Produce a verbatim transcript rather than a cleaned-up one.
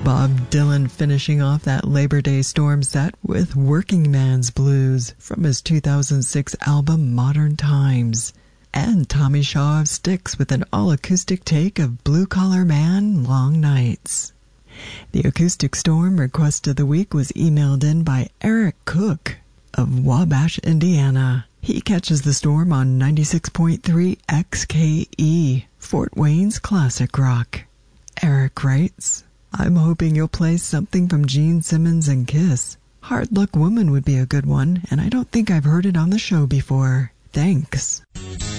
Bob Dylan finishing off that Labor Day Storm set with Working Man's Blues from his two thousand six album Modern Times. And Tommy Shaw of Styx with an all-acoustic take of Blue Collar Man, Long Nights. The Acoustic Storm request of the week was emailed in by Eric Cook of Wabash, Indiana. He catches the storm on ninety-six point three X K E, Fort Wayne's classic rock. Eric writes, I'm hoping you'll play something from Gene Simmons and Kiss. Hard Luck Woman would be a good one, and I don't think I've heard it on the show before. Thanks.